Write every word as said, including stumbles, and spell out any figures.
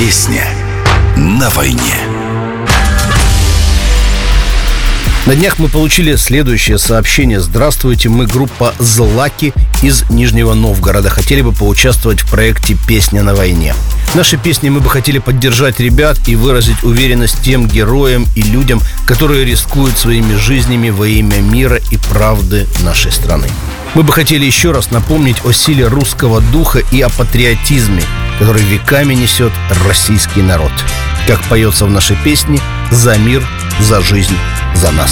Песня на войне. На днях мы получили следующее сообщение. Здравствуйте, мы группа «Злаки» из Нижнего Новгорода. Хотели бы поучаствовать в проекте «Песня на войне». Нашей песней мы бы хотели поддержать ребят и выразить уверенность тем героям и людям, которые рискуют своими жизнями во имя мира и правды нашей страны. Мы бы хотели еще раз напомнить о силе русского духа и о патриотизме, который веками несет российский народ. Как поется в нашей песне: «За мир, за жизнь, за нас».